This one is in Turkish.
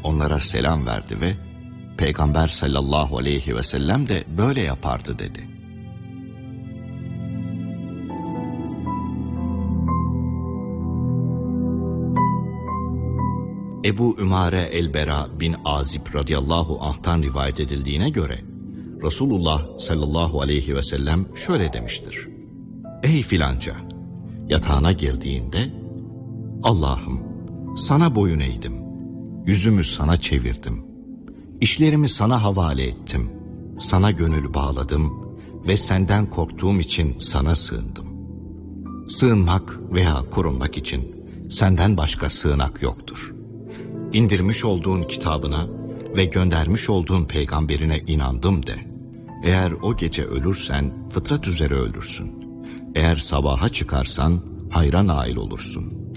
onlara selam verdi ve Peygamber sallallahu aleyhi ve sellem de böyle yapardı dedi. Ebu Ümare el-Bera bin Azib radıyallahu anh'tan rivayet edildiğine göre Resulullah sallallahu aleyhi ve sellem şöyle demiştir: Ey filanca, yatağına girdiğinde Allah'ım sana boyun eğdim, yüzümü sana çevirdim, işlerimi sana havale ettim, sana gönül bağladım ve senden korktuğum için sana sığındım. Sığınmak veya korunmak için senden başka sığınak yoktur. İndirmiş olduğun kitabına ve göndermiş olduğun peygamberine inandım de. Eğer o gece ölürsen fıtrat üzere ölürsün. Eğer sabaha çıkarsan hayra nail olursun.